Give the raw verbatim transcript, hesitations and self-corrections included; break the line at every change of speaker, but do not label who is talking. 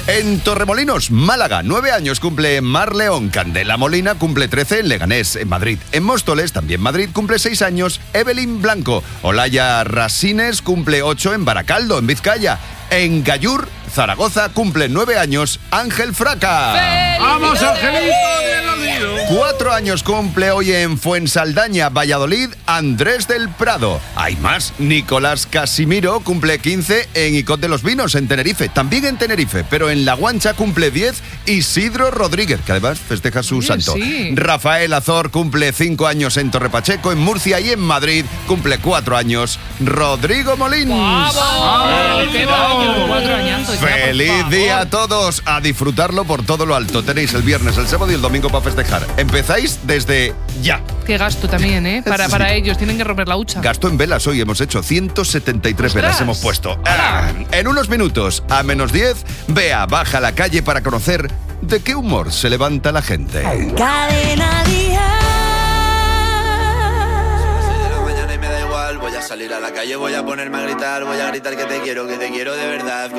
En Torremolinos, Málaga, nueve años cumple Mar León. Candela Molina cumple trece en Leganés, en Madrid. En Móstoles, también Madrid, cumple seis años Evelyn Blanco. Olaya Rasines cumple ocho en Baracaldo, en Vizcaya. En Gallur, Zaragoza, cumple nueve años Ángel Fraca.
¡Vamos, Angelito! ¡Bien nacido!
Cuatro años cumple hoy en Fuensaldaña, Valladolid, Andrés del Prado. Hay más. Nicolás Casimiro cumple quince en Icod de los Vinos, en Tenerife. También en Tenerife, pero en La Guancha cumple diez Isidro Rodríguez, que además festeja su
Oye,
santo.
sí.
Rafael Azor cumple cinco años en Torrepacheco, en Murcia, y en Madrid cumple cuatro años Rodrigo Molins.
¡Vamos! ¡Qué maravilla! Cuatro añazos ya, por
¡Feliz
favor.
día a todos! A disfrutarlo por todo lo alto. Tenéis el viernes, el sábado y el domingo para festejar. Empezáis desde ya.
Qué gasto también, ¿eh? Para,
Sí.
para ellos, tienen que romper la hucha.
Gasto en velas hoy, hemos hecho ciento setenta y tres
¡Ostras!
velas, hemos puesto. Ah, en unos minutos, a menos diez, Bea baja a la calle para conocer de qué humor se levanta la gente.
Cadena Dial.
De la mañana y me da igual, voy a salir a la calle, voy a ponerme a gritar, voy a gritar que te quiero, que te quiero de verdad.